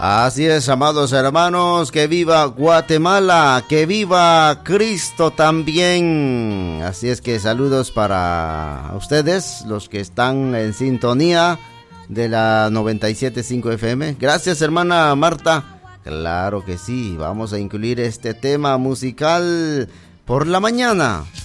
Así es, amados hermanos, que viva Guatemala, que viva Cristo también. Así es que saludos para ustedes, los que están en sintonía de la 97.5 FM. Gracias, hermana Marta. Claro que sí, vamos a incluir este tema musical por la mañana.